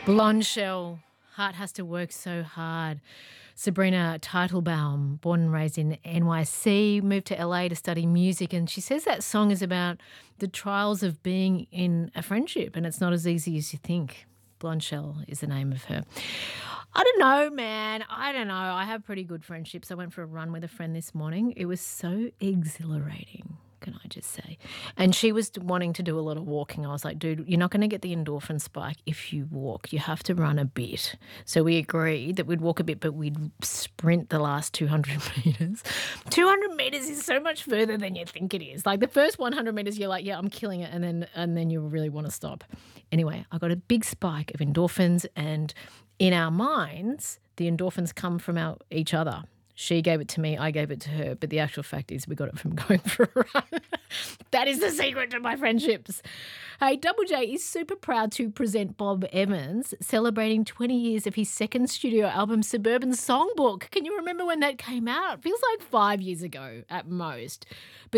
Blonde Shell, Heart Has to Work So Hard. Sabrina Teitelbaum, born and raised in NYC, moved to LA to study music, and she says that song is about the trials of being in a friendship, and it's not as easy as you think. Blonde Shell is the name of her. I don't know, man. I don't know. I have pretty good friendships. I went for a run with a friend this morning. It was so exhilarating, can I just say? And she was wanting to do a lot of walking. I was like, dude, you're not going to get the endorphin spike if you walk. You have to run a bit. So we agreed that we'd walk a bit, but we'd sprint the last 200 metres. 200 metres is so much further than you think it is. Like the first 100 metres, you're like, yeah, I'm killing it. And then you really want to stop. Anyway, I got a big spike of endorphins, and in our minds, the endorphins come from each other. She gave it to me, I gave it to her, but the actual fact is we got it from going for a run. That is the secret to my friendships. Hey, Double J is super proud to present Bob Evans celebrating 20 years of his second studio album, Suburban Songbook. Can you remember when that came out? Feels like 5 years ago at most. But